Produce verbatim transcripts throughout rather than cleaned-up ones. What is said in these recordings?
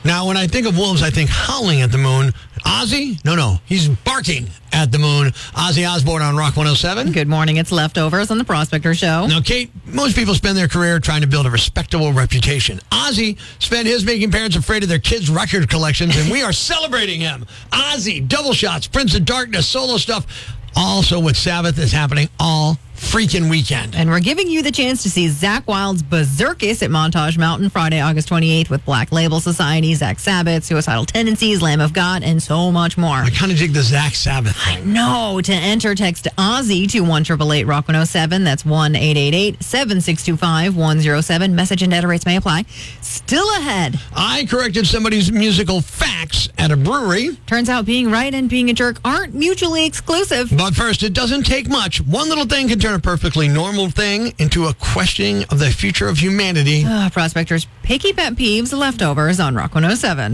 Now, when I think of wolves, I think howling at the moon. Ozzy? No, no. He's barking at the moon. Ozzy Osbourne on Rock one oh seven. Good morning. It's Leftovers on the Prospector Show. Now, Kate, most people spend their career trying to build a respectable reputation. Ozzy spent his making parents afraid of their kids' record collections, and we are celebrating him. Ozzy, Double Shots, Prince of Darkness, solo stuff. Also with Sabbath is happening all freaking weekend. And we're giving you the chance to see Zakk Wylde's Berserkis at Montage Mountain Friday, August twenty-eighth with Black Label Society, Zach Sabbath, Suicidal Tendencies, Lamb of God, and so much more. I kind of dig the Zach Sabbath thing. No, to enter, text Ozzy to one eight eight eight rock one oh seven. That's one eight eight eight seven six two five one oh seven. Message and data rates may apply. Still ahead. I corrected somebody's musical facts at a brewery. Turns out being right and being a jerk aren't mutually exclusive. But first, it doesn't take much. One little thing can turn a perfectly normal thing into a questioning of the future of humanity. Uh, Prospectors' picky pet peeves, Leftovers on Rock one oh seven.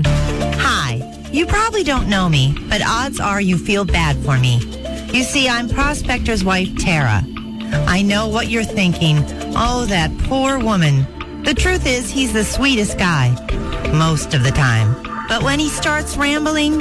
Hi. You probably don't know me, but odds are you feel bad for me. You see, I'm Prospector's wife, Tara. I know what you're thinking. Oh, that poor woman. The truth is, he's the sweetest guy. Most of the time. But when he starts rambling,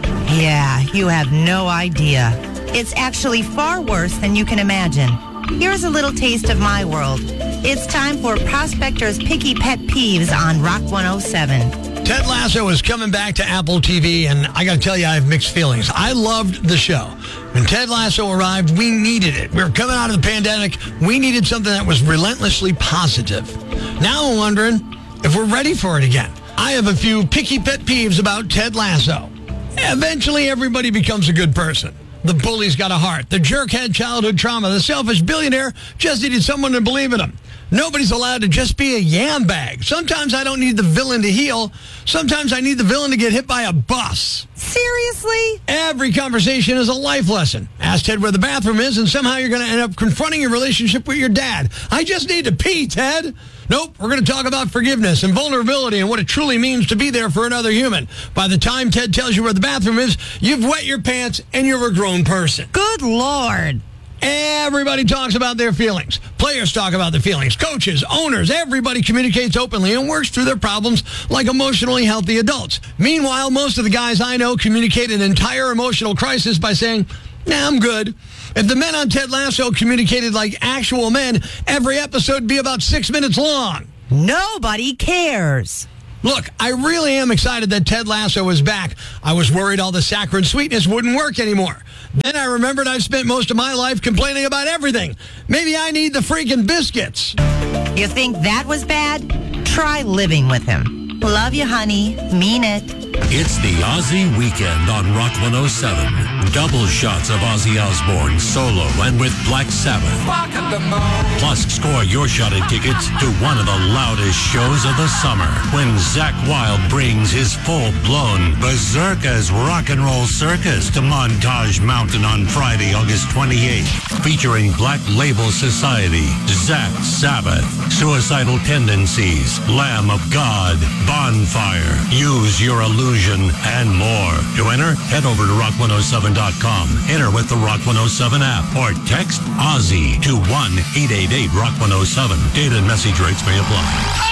yeah, you have no idea. It's actually far worse than you can imagine. Here's a little taste of my world. It's time for Prospector's Picky Pet Peeves on Rock one oh seven. Ted Lasso is coming back to Apple T V, and I got to tell you, I have mixed feelings. I loved the show. When Ted Lasso arrived, we needed it. We were coming out of the pandemic. We needed something that was relentlessly positive. Now I'm wondering if we're ready for it again. I have a few picky pet peeves about Ted Lasso. Eventually, everybody becomes a good person. The bully's got a heart. The jerk had childhood trauma. The selfish billionaire just needed someone to believe in him. Nobody's allowed to just be a yam bag. Sometimes I don't need the villain to heal. Sometimes I need the villain to get hit by a bus. Seriously? Every conversation is a life lesson. Ask Ted where the bathroom is, and somehow you're going to end up confronting your relationship with your dad. I just need to pee, Ted. Nope, we're going to talk about forgiveness and vulnerability and what it truly means to be there for another human. By the time Ted tells you where the bathroom is, you've wet your pants and you're a grown person. Good Lord. Everybody talks about their feelings. Players talk about their feelings. Coaches, owners, everybody communicates openly and works through their problems like emotionally healthy adults. Meanwhile, most of the guys I know communicate an entire emotional crisis by saying, nah, I'm good. If the men on Ted Lasso communicated like actual men, every episode would be about six minutes long. Nobody cares. Look, I really am excited that Ted Lasso is back. I was worried all the saccharine sweetness wouldn't work anymore. Then I remembered I've spent most of my life complaining about everything. Maybe I need the freaking biscuits. You think that was bad? Try living with him. Love you, honey. Mean it. It's the Ozzy Weekend on Rock one oh seven. Double shots of Ozzy Osbourne solo and with Black Sabbath. Plus, score your shot at tickets to one of the loudest shows of the summer when Zakk Wylde brings his full-blown Berserkers Rock and Roll Circus to Montage Mountain on Friday, August twenty-eighth. Featuring Black Label Society, Zach Sabbath, Suicidal Tendencies, Lamb of God, Bonfire, Use Your Illusion, and more. To enter, head over to rock one oh seven dot com. Enter with the Rock one oh seven app or text Ozzy to one eight eight eight rock one oh seven. Data and message rates may apply.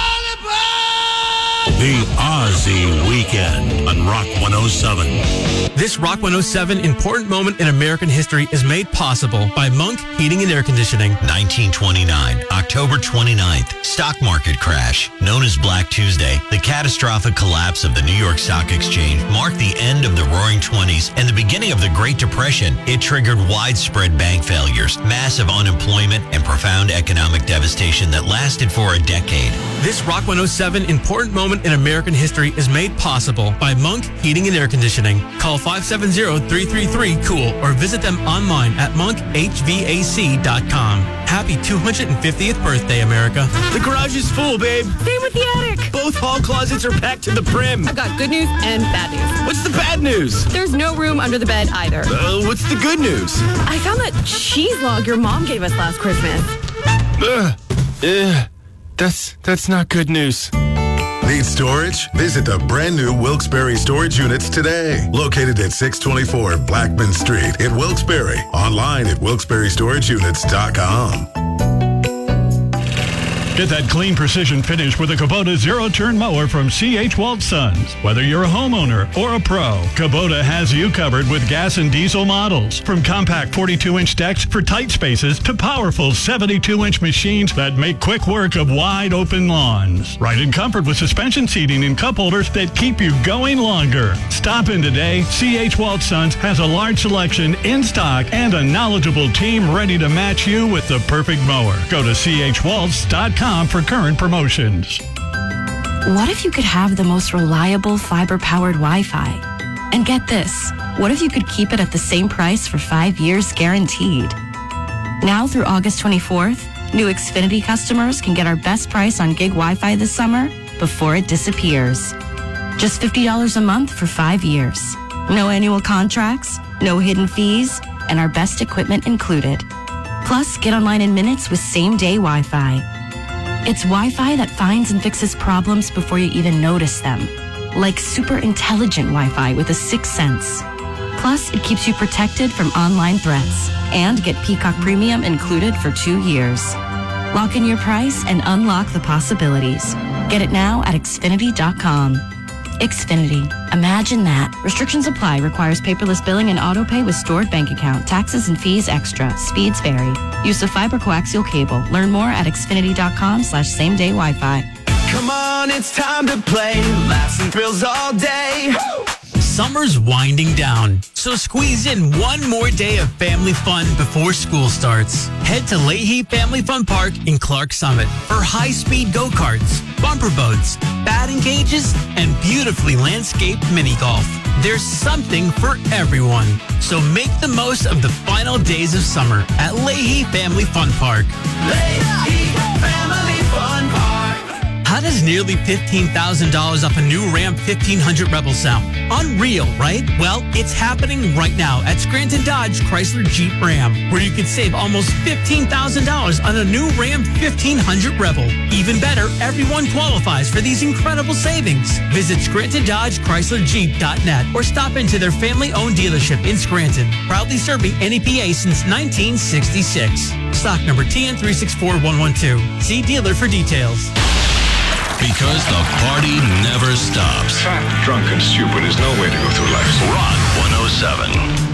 The Ozzy Weekend on Rock one oh seven. This Rock one oh seven important moment in American history is made possible by Monk Heating and Air Conditioning. nineteen twenty-nine, October twenty-ninth, stock market crash. Known as Black Tuesday, the catastrophic collapse of the New York Stock Exchange marked the end of the Roaring Twenties and the beginning of the Great Depression. It triggered widespread bank failures, massive unemployment, and profound economic devastation that lasted for a decade. This Rock one oh seven important moment in American history is made possible by Monk Heating and Air Conditioning. Call five seven zero, three three three, COOL or visit them online at monk h v a c dot com. Happy two hundred fiftieth birthday, America. The garage is full, babe. Same with the attic. Both hall closets are packed to the brim. I've got good news and bad news. What's the bad news? There's no room under the bed either. Uh, what's the good news? I found that cheese log your mom gave us last Christmas. Ugh. Ugh. That's, that's not good news. Need storage? Visit the brand new Wilkes-Barre storage units today. Located at six twenty-four Blackman Street in Wilkes-Barre. Online at wilkes barre storage units dot com. Get that clean precision finish with a Kubota zero-turn mower from C H. Waltz Sons. Whether you're a homeowner or a pro, Kubota has you covered with gas and diesel models. From compact forty-two inch decks for tight spaces to powerful seventy-two inch machines that make quick work of wide open lawns. Ride in comfort with suspension seating and cup holders that keep you going longer. Stop in today. C H. Waltz Sons has a large selection in stock and a knowledgeable team ready to match you with the perfect mower. Go to C H waltz dot com for current promotions. What if you could have the most reliable fiber-powered Wi-Fi? And get this, what if you could keep it at the same price for five years guaranteed? Now through August twenty-fourth, new Xfinity customers can get our best price on gig Wi-Fi this summer before it disappears. Just fifty dollars a month for five years. No annual contracts, no hidden fees, and our best equipment included. Plus, get online in minutes with same-day Wi-Fi. It's Wi-Fi that finds and fixes problems before you even notice them. Like super intelligent Wi-Fi with a sixth sense. Plus, it keeps you protected from online threats. And get Peacock Premium included for two years. Lock in your price and unlock the possibilities. Get it now at Xfinity dot com. Xfinity. Imagine that. Restrictions apply. Requires paperless billing and auto pay with stored bank account. Taxes and fees extra. Speeds vary. Use of fiber coaxial cable. Learn more at Xfinity dot com slash same day Wi-Fi. Come on, it's time to play. Laughs and thrills all day. Summer's winding down, so squeeze in one more day of family fun before school starts. Head to Leahy Family Fun Park in Clark Summit for high-speed go-karts, bumper boats, batting cages, and beautifully landscaped mini golf. There's something for everyone, so make the most of the final days of summer at Leahy Family Fun Park. Leahy Family Fun Park. How does nearly fifteen thousand dollars off a new Ram fifteen hundred Rebel sound? Unreal, right? Well, it's happening right now at Scranton Dodge Chrysler Jeep Ram, where you could save almost fifteen thousand dollars on a new Ram fifteen hundred Rebel. Even better, everyone qualifies for these incredible savings. Visit Scranton Dodge Chrysler Jeep dot net or stop into their family-owned dealership in Scranton, proudly serving N E P A since nineteen sixty-six. Stock number T N three six four one one two. See dealer for details. Because the party never stops. Fat, drunk, and stupid is no way to go through life. Rock one oh seven.